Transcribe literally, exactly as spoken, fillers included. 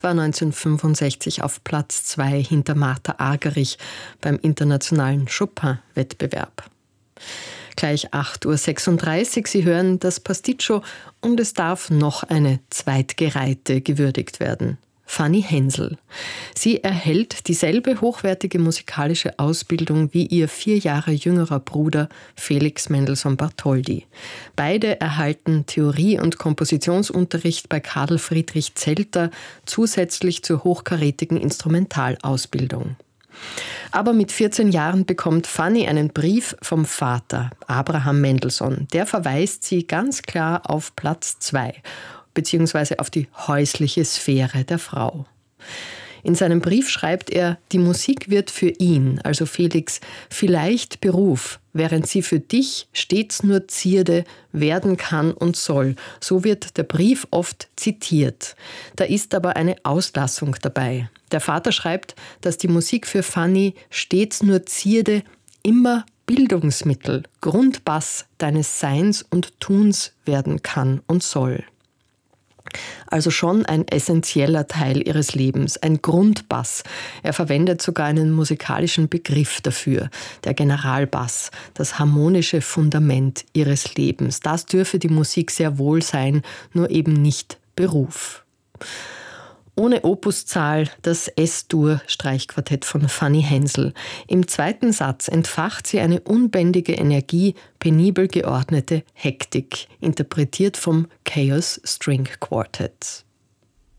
war neunzehnhundertfünfundsechzig auf Platz zwei hinter Martha Argerich beim internationalen Chopin-Wettbewerb. Gleich acht Uhr sechsunddreißig, Sie hören das Pasticcio und es darf noch eine Zweitgereihte gewürdigt werden. Fanny Hensel. Sie erhält dieselbe hochwertige musikalische Ausbildung wie ihr vier Jahre jüngerer Bruder Felix Mendelssohn Bartholdy. Beide erhalten Theorie- und Kompositionsunterricht bei Karl Friedrich Zelter zusätzlich zur hochkarätigen Instrumentalausbildung. Aber mit vierzehn Jahren bekommt Fanny einen Brief vom Vater, Abraham Mendelssohn. Der verweist sie ganz klar auf Platz zwei, beziehungsweise auf die häusliche Sphäre der Frau. In seinem Brief schreibt er, die Musik wird für ihn, also Felix, vielleicht Beruf, während sie für dich stets nur Zierde werden kann und soll. So wird der Brief oft zitiert. Da ist aber eine Auslassung dabei. Der Vater schreibt, dass die Musik für Fanny stets nur Zierde, immer Bildungsmittel, Grundbass deines Seins und Tuns werden kann und soll. Also schon ein essentieller Teil ihres Lebens, ein Grundbass. Er verwendet sogar einen musikalischen Begriff dafür, der Generalbass, das harmonische Fundament ihres Lebens. Das dürfe die Musik sehr wohl sein, nur eben nicht Beruf. Ohne Opuszahl das S-Dur-Streichquartett von Fanny Hensel. Im zweiten Satz entfacht sie eine unbändige Energie, penibel geordnete Hektik, interpretiert vom Chaos String Quartet.